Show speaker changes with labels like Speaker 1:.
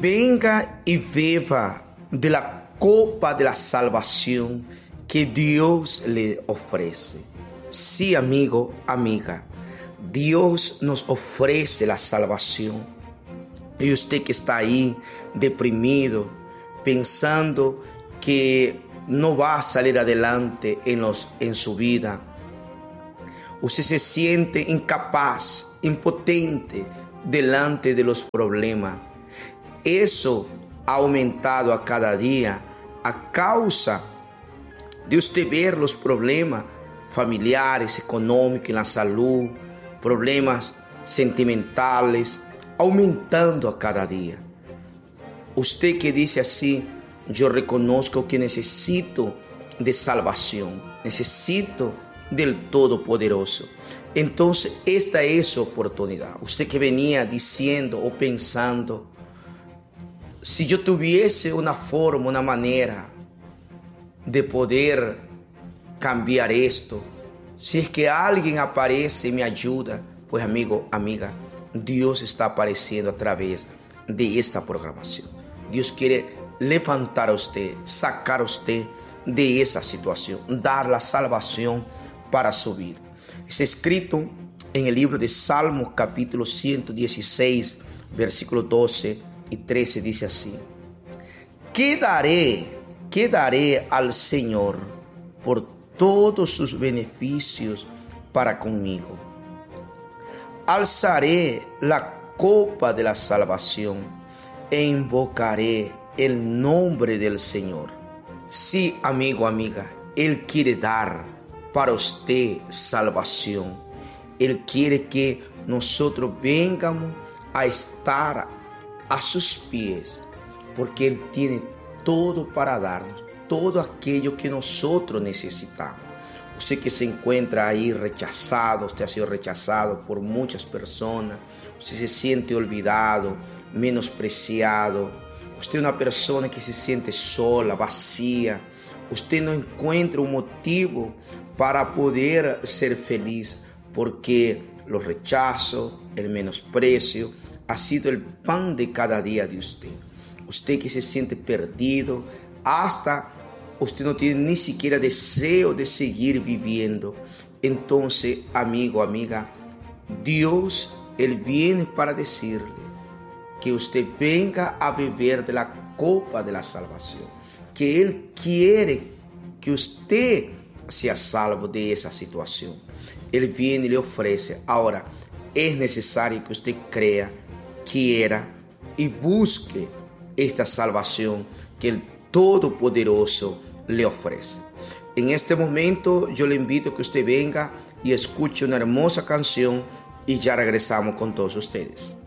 Speaker 1: venga y beba de la copa de la salvación que Dios le ofrece. Sí, amigo, amiga, Dios nos ofrece la salvación. Y usted que está ahí deprimido, pensando que no va a salir adelante en su vida, usted se siente incapaz, impotente delante de los problemas. Eso ha aumentado a cada día a causa de usted ver los problemas familiares, económicos, en la salud, problemas sentimentales, aumentando a cada día. Usted que dice así: yo reconozco que necesito de salvación, necesito del Todopoderoso. Entonces esta es su oportunidad. Usted que venía diciendo o pensando: si yo tuviese una forma, una manera de poder cambiar esto, si es que alguien aparece y me ayuda, pues amigo, amiga, Dios está apareciendo a través de esta programación. Dios quiere levantar a usted, sacar a usted de esa situación, dar la salvación para su vida. Es escrito en el libro de Salmos capítulo 116, versículos 12 y 13, dice así: ¿Qué daré al Señor por todos sus beneficios para conmigo? Alzaré la copa de la salvación e invocaré el nombre del Señor. Sí, amigo, amiga, Él quiere dar para usted salvación. Él quiere que nosotros vengamos a estar a sus pies, porque Él tiene todo para darnos, todo aquello que nosotros necesitamos. Usted que se encuentra ahí rechazado, usted ha sido rechazado por muchas personas, usted se siente olvidado, menospreciado, usted es una persona que se siente sola, vacía, usted no encuentra un motivo para poder ser feliz, porque los rechazos, el menosprecio ha sido el pan de cada día de usted. Usted que se siente perdido, hasta usted no tiene ni siquiera deseo de seguir viviendo. Entonces, amigo, amiga, Dios, Él viene para decirle que usted venga a beber de la copa de la salvación, que Él quiere que usted sea salvo de esa situación. Él viene y le ofrece. Ahora, es necesario que usted crea, quiera y busque esta salvación que el Todopoderoso le ofrece. En este momento yo le invito a que usted venga y escuche una hermosa canción y ya regresamos con todos ustedes.